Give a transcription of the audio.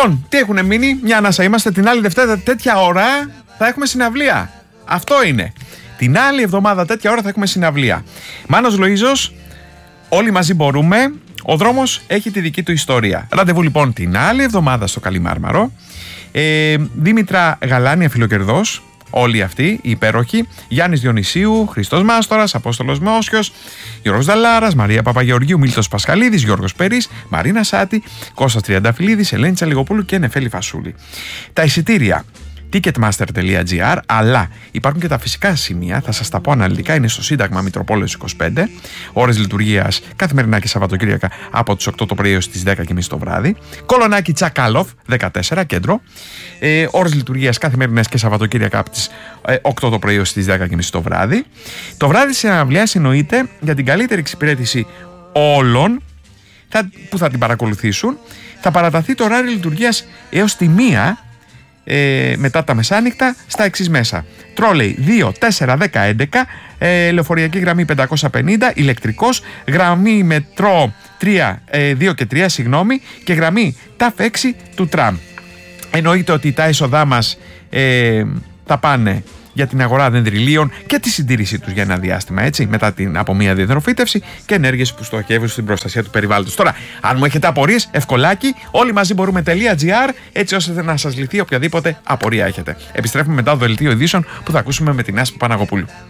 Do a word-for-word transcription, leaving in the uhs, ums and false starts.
Λοιπόν, τι έχουν μείνει, μια ανάσα είμαστε. Την άλλη Δευτέρα τέτοια ώρα θα έχουμε συναυλία. Αυτό είναι. Την άλλη εβδομάδα τέτοια ώρα θα έχουμε συναυλία. Μάνος Λοΐζος, όλοι μαζί μπορούμε. Ο δρόμος έχει τη δική του ιστορία. Ραντεβού λοιπόν την άλλη εβδομάδα στο Καλιμάρμαρο. Ε, Δήμητρα Γαλάνια Φιλοκερδός, όλοι αυτοί οι υπέροχοι. Γιάννης Διονυσίου, Χριστός Μάστορας, Απόστολος Μόσιος, Γιώργος Δαλάρας, Μαρία Παπαγεωργίου, Μίλτος Πασχαλίδης, Γιώργος Περής, Μαρίνα Σάτη, Κώστας Τριανταφυλλίδης, Ελένη Τσαλιγοπούλου και Νεφέλη Φασούλη. Τα εισιτήρια ticketmaster τελεία gr, αλλά υπάρχουν και τα φυσικά σημεία, θα σας τα πω αναλυτικά, είναι στο Σύνταγμα Μητροπόλεως είκοσι πέντε, ώρες λειτουργίας καθημερινά και Σαββατοκύριακα από τις οκτώ το πρωί έως τις δέκα και μισή το βράδυ, Κολονάκι Τσακάλοφ δεκατέσσερα κέντρο, ε, ώρες λειτουργίας καθημερινές και Σαββατοκύριακα από τις ε, οκτώ το πρωί έως τις δέκα και μισή το βράδυ. Το βράδυ της συναυλίας συνοείται για την καλύτερη εξυπηρέτηση όλων θα, που θα την παρακολουθήσουν. Θα παραταθεί το ωράριο λειτουργίας έως τη μία Ε, μετά τα μεσάνυχτα στα εξής μέσα: τρόλεϊ δύο, τέσσερα, δέκα, έντεκα, ε, λεωφορειακή γραμμή πεντακόσια πενήντα, ηλεκτρικός, γραμμή μετρό τρία, ε, δύο και τρία, συγγνώμη, και γραμμή ταφ έξι του τραμ. Εννοείται ότι τα έσοδά μας ε, θα πάνε για την αγορά δεντριλίων και τη συντήρησή τους για ένα διάστημα, έτσι, μετά την από μία διαδροφήτευση και ενέργειες που στοχεύουν στην προστασία του περιβάλλοντος. Τώρα, αν μου έχετε απορίες, ευκολάκι, όλοι μαζί μπορούμε.gr, έτσι ώστε να σας λυθεί οποιαδήποτε απορία έχετε. Επιστρέφουμε μετά το δελτίο ειδήσεων που θα ακούσουμε με την Άσπη Παναγοπούλου.